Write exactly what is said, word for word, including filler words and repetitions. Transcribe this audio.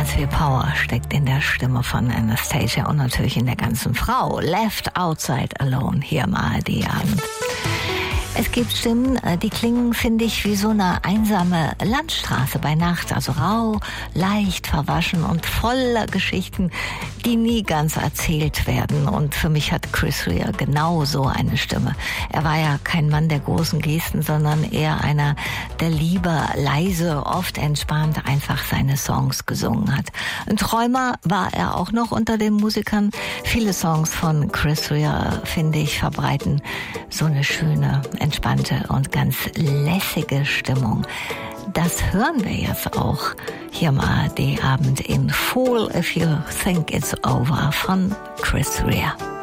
Ganz viel Power steckt in der Stimme von Anastacia und natürlich in der ganzen Frau. Left Outside Alone, hier im A R D-Abend. Es gibt Stimmen, die klingen, finde ich, wie so eine einsame Landstraße bei Nacht. Also rau, leicht verwaschen und voller Geschichten, die nie ganz erzählt werden. Und für mich hat Chris Rea genau so eine Stimme. Er war ja kein Mann der großen Gesten, sondern eher einer, der lieber leise, oft entspannt einfach seine Songs gesungen hat. Ein Träumer war er auch noch unter den Musikern. Viele Songs von Chris Rea, finde ich, verbreiten so eine schöne, entspannte und ganz lässige Stimmung. Das hören wir jetzt auch hier im A R D-Abend in Fool If You Think It's Over von Chris Rea.